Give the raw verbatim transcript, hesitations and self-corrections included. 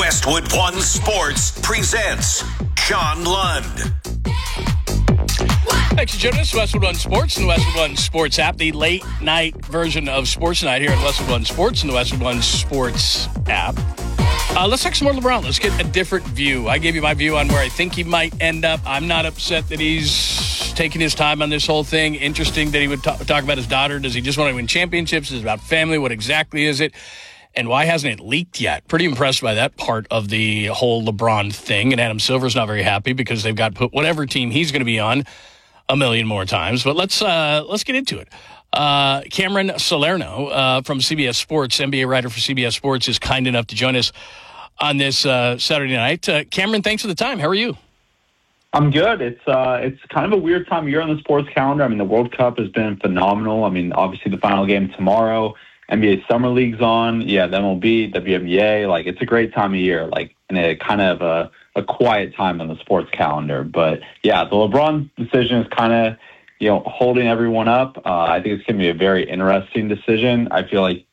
Westwood One Sports presents John Lund. Thanks for joining us, Westwood One Sports and the Westwood One Sports app, the late night version of Sports Night here at Westwood One Sports and the Westwood One Sports app. Uh, let's talk some more LeBron. Let's get a different view. I gave you my view on where I think he might end up. I'm not upset that he's taking his time on this whole thing. Interesting that he would talk, talk about his daughter. Does he just want to win championships? Is it about family? What exactly is it? And why hasn't it leaked yet? Pretty impressed by that part of the whole LeBron thing. And Adam Silver's not very happy because they've got to put whatever team he's going to be on a million more times. But let's uh, let's get into it. Uh, Cameron Salerno uh, from C B S Sports, N B A writer for C B S Sports, is kind enough to join us on this uh, Saturday night. Uh, Cameron, thanks for the time. How are you? I'm good. It's uh, it's kind of a weird time of year on the sports calendar. I mean, the World Cup has been phenomenal. I mean, obviously the final game tomorrow. N B A Summer League's on. Yeah, the M L B, W N B A. Like, it's a great time of year. Like, and a kind of a, a quiet time on the sports calendar. But yeah, the LeBron decision is kind of, you know, holding everyone up. Uh, I think it's going to be a very interesting decision. I feel like